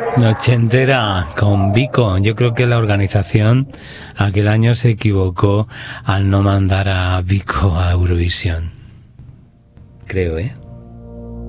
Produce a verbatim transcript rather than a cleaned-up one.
Noche entera con Vico. Yo creo que la organización aquel año se equivocó al no mandar a Vico a Eurovisión. Creo, ¿eh?